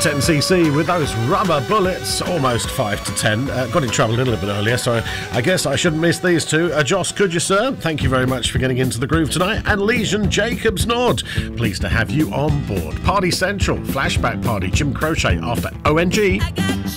10cc with those rubber bullets, almost 5 to 10. Got in trouble a little bit earlier, so I guess I shouldn't miss these two. Joss, could you, sir? Thank you very much for getting into the groove tonight. And Legion Jacobs Nord, pleased to have you on board. Party Central, Flashback Party, Jim Crochet after ONG.